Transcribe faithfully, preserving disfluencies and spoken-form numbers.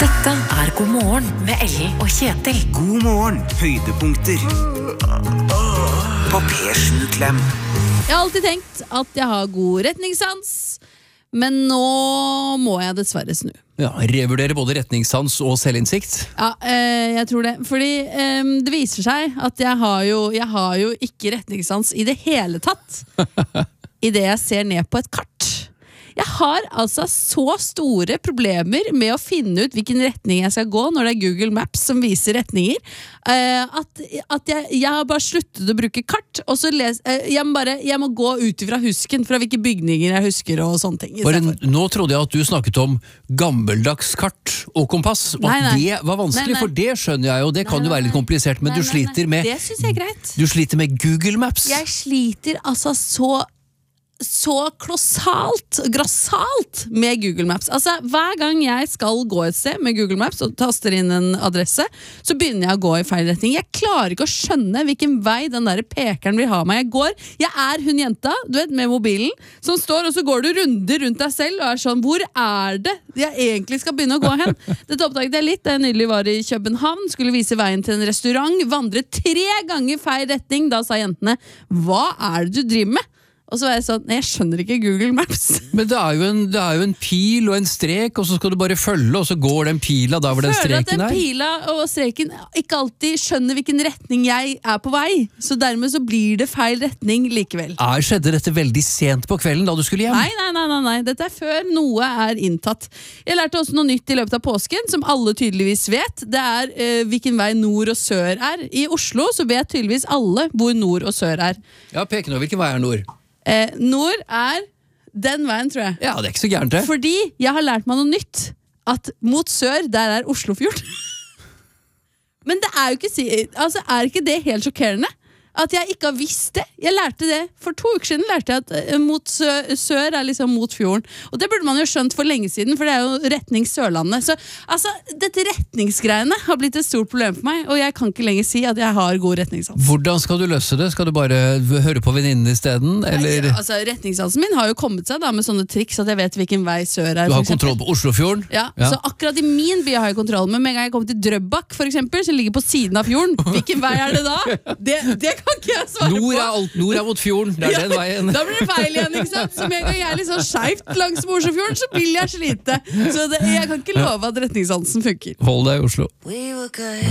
Dette er God morgen med Ellen og Kjetil. God morgen, høydepunkter på P sju Klem. Jeg har alltid tenkt at jeg har god retningssans, men nå må jeg dessverre snu. Ja, revurdere både retningssans og selvinnsikt. Ja, eh, jeg tror det. Fordi eh, det viser seg at jeg har, jo, jeg har jo ikke retningssans i det hele tatt i det jeg ser ned på et kart. Jeg har altså så store problemer med å finne ut hvilken retning jeg skal gå når det er Google Maps som viser retninger, eh, at, at jeg, jeg har bare sluttet å bruke kart, og så les, eh, jeg, må bare, jeg må gå ut fra husken, fra hvilke bygninger jeg husker og sånne ting. Bare, nå trodde jeg at du snakket om gammeldags kart og kompass, og nei, nei. det var vanskelig, nei, nei. For det skjønner jeg jo, det kan nei, jo være litt komplisert, men nei, du sliter med det synes jeg er greit. Du sliter med Google Maps. Jeg sliter altså så så klossalt, grassalt med Google Maps. Altså, hver gang jeg skal gå et sted med Google Maps og taster inn en adresse, så begynner jeg å gå i feil retning. Jeg klarer ikke å skjønne hvilken vei den der pekeren vil ha meg. Jeg går, jeg er hun jenta, du vet, med mobilen, som står, og så går du runder rundt deg selv, og er sånn, hvor er det jeg egentlig skal begynne å gå hen? Dette oppdaget jeg litt da jeg nylig var i København, skulle vise veien til en restaurant, vandret tre ganger feil retning, da sa jentene, hva er det du driver med? Og så var jeg sånn, nei, jeg skjønner ikke Google Maps. Men det er, jo en, det er jo en pil og en strek, og så skal du bare følge, og så går den pila der hvor den streken er. Jeg føler at den pila og streken ikke alltid skjønner hvilken retning jeg er på vei, så dermed så blir det feil retning likevel. Er, skjedde dette veldig sent på kvelden da du skulle hjem? Nei, nei, nei, nei, nei. Dette er før noe er inntatt. Jeg lærte også noe nytt i løpet av påsken, som alle tydeligvis vet. Det er uh, hvilken vei nord og sør er. I Oslo så vet tydeligvis alle hvor nord og sør er. Ja, pek nå, hvilken vei er nord? Eh, nord er den veien, tror jeg. Ja, det er ikke så gærent det. Fordi jeg har lært meg noe nytt. At mot sør, der er Oslofjord. Men det er jo ikke, altså, er ikke det helt sjokkerende? At jeg ikke har visst det. Jeg lærte det for to uker siden. Lærte jeg at mot sør, sør er liksom mot fjorden. Og det burde man jo skjønt for lenge siden, for det er jo retning Sørlandet. Så altså, dette retningsgreiene har blitt et stort problem for meg, og jeg kan ikke lenger si at jeg har god retningssans. Hvordan skal du løse det? Skal du bare høre på venninnen i stedet? Eller? Ja, altså, retningssansen min har jo kommet seg da, med sånne triks at jeg vet hvilken vei sør er. Du har kontroll på Oslofjorden? Ja, ja, så akkurat i min by har jeg kontroll, men med en gang jeg kommer til Drøbak, for eksempel, som ligger på siden av fjorden, hvilken vei er det da? Det, det kan ikke jeg svare nord er på. Alt, nord er mot fjorden, det er ja, den veien. Da blir det feil igjen, ikke sant? Så med en gang jeg er litt sånn skjevt langs Oslofjorden, så vil jeg slite. Så det, jeg kan ikke love at retningssansen funker. Hold deg i Oslo. We were good.